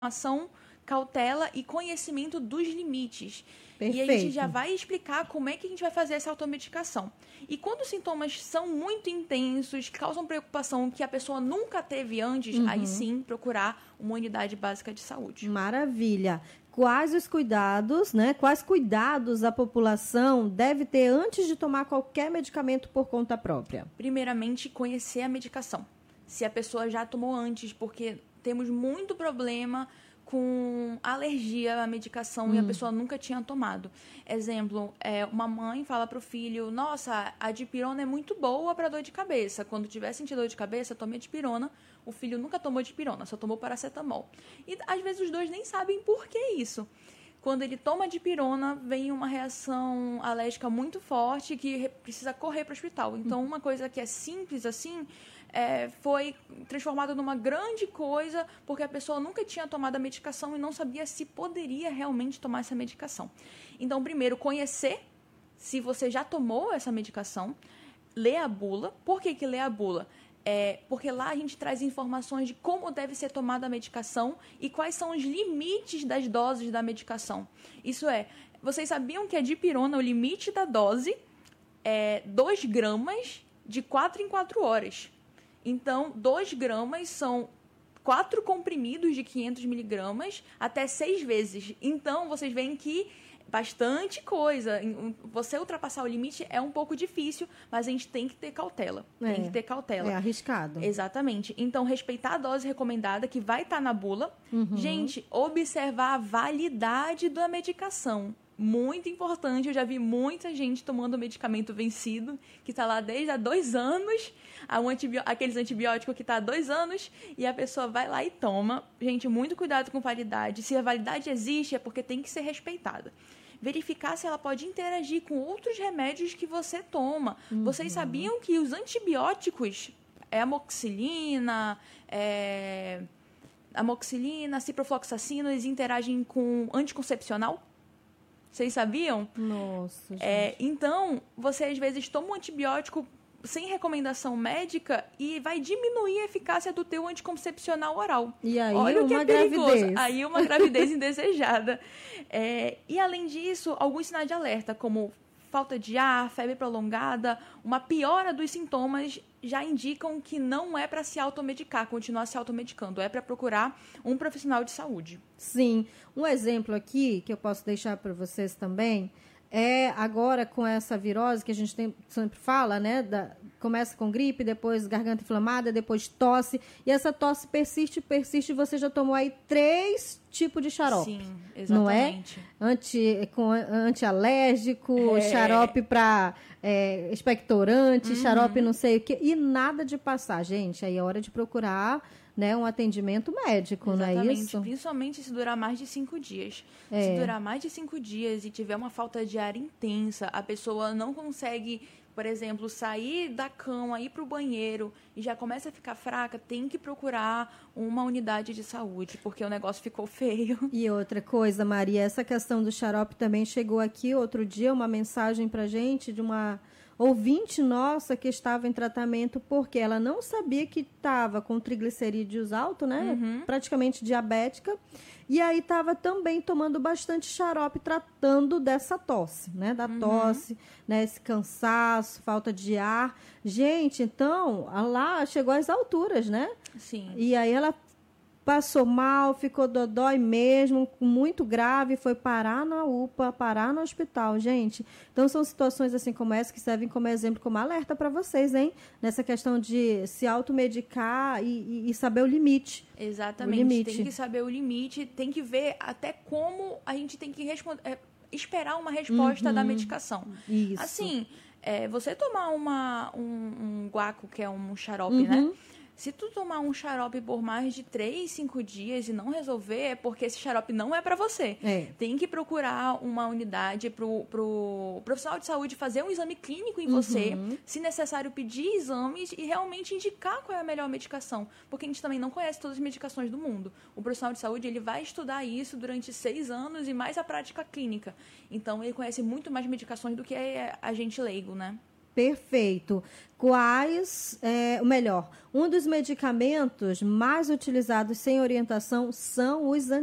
informação, cautela e conhecimento dos limites. Perfeito. E a gente já vai explicar como é que a gente vai fazer essa automedicação. E quando os sintomas são muito intensos, causam preocupação que a pessoa nunca teve antes, aí sim procurar uma unidade básica de saúde. Maravilha. Quais os cuidados, né? Quais cuidados a população deve ter antes de tomar qualquer medicamento por conta própria? Primeiramente, conhecer a medicação. Se a pessoa já tomou antes, porque temos muito problema com alergia à medicação e a pessoa nunca tinha tomado. Exemplo, uma mãe fala para o filho, nossa, a dipirona é muito boa para dor de cabeça. Quando tiver sentido dor de cabeça, tome a dipirona. O filho nunca tomou dipirona, só tomou paracetamol. E às vezes os dois nem sabem por que isso. Quando ele toma dipirona, vem uma reação alérgica muito forte que precisa correr para o hospital. Então, uma coisa que é simples assim, foi transformada numa grande coisa porque a pessoa nunca tinha tomado a medicação e não sabia se poderia realmente tomar essa medicação. Então, primeiro, conhecer se você já tomou essa medicação, ler a bula. Por que ler a bula? Porque lá a gente traz informações de como deve ser tomada a medicação e quais são os limites das doses da medicação. Isso vocês sabiam que a dipirona, o limite da dose é 2 gramas de 4 em 4 horas. Então, 2 gramas são 4 comprimidos de 500 miligramas até 6 vezes. Então, vocês veem que bastante coisa. Você ultrapassar o limite é um pouco difícil, mas a gente tem que ter cautela. Tem que ter cautela. É arriscado. Exatamente. Então, respeitar a dose recomendada, que vai estar na bula. Gente, observar a validade da medicação. Muito importante. Eu já vi muita gente tomando medicamento vencido, que está lá desde há 2 anos, aqueles antibióticos que está há 2 anos, e a pessoa vai lá e toma. Gente, muito cuidado com validade. Se a validade existe, é porque tem que ser respeitada. Verificar se ela pode interagir com outros remédios que você toma. Vocês sabiam que os antibióticos, amoxicilina, ciprofloxacina, eles interagem com anticoncepcional? Vocês sabiam? Nossa, gente. Então, você às vezes toma um antibiótico sem recomendação médica e vai diminuir a eficácia do teu anticoncepcional oral. E aí, olha o que uma é perigoso. gravidez. Aí uma gravidez indesejada. E além disso, alguns sinais de alerta, como falta de ar, febre prolongada, uma piora dos sintomas já indicam que não é para se automedicar, continuar se automedicando, é para procurar um profissional de saúde. Sim. Um exemplo aqui que eu posso deixar para vocês também agora com essa virose que a gente sempre fala, né? Começa com gripe, depois garganta inflamada, depois tosse. E essa tosse persiste, você já tomou aí 3 tipos de xarope. Sim, exatamente. Não é? Antialérgico, xarope para expectorante, xarope não sei o quê. E nada de passar, gente. Aí é hora de procurar, né, um atendimento médico, exatamente. Não é isso? Principalmente se durar mais de 5 dias. Se durar mais de 5 dias e tiver uma falta de ar intensa, a pessoa não consegue, por exemplo, sair da cama, ir para o banheiro e já começa a ficar fraca, tem que procurar uma unidade de saúde, porque o negócio ficou feio. E outra coisa, Maria, essa questão do xarope também chegou aqui outro dia, uma mensagem pra gente de uma ouvinte nossa que estava em tratamento porque ela não sabia que estava com triglicerídeos alto, né? Praticamente diabética. E aí estava também tomando bastante xarope tratando dessa tosse, né? Da tosse, né? Esse cansaço, falta de ar. Gente, então, lá chegou às alturas, né? Sim. E aí ela passou mal, ficou dodói mesmo, muito grave, foi parar na UPA, parar no hospital, gente. Então, são situações assim como essa que servem como exemplo, como alerta para vocês, hein? Nessa questão de se automedicar e saber o limite. Exatamente, o limite. Tem que saber o limite, tem que ver até como a gente tem que esperar uma resposta da medicação. Isso. Assim, você tomar um guaco, que é um xarope, né? Se tu tomar um xarope por mais de 3, 5 dias e não resolver, é porque esse xarope não é para você. Tem que procurar uma unidade pro profissional de saúde fazer um exame clínico em você, se necessário pedir exames e realmente indicar qual é a melhor medicação, porque a gente também não conhece todas as medicações do mundo. O profissional de saúde, ele vai estudar isso durante 6 anos e mais a prática clínica. Então, ele conhece muito mais medicações do que a gente leigo, né? Perfeito. Um dos medicamentos mais utilizados sem orientação são os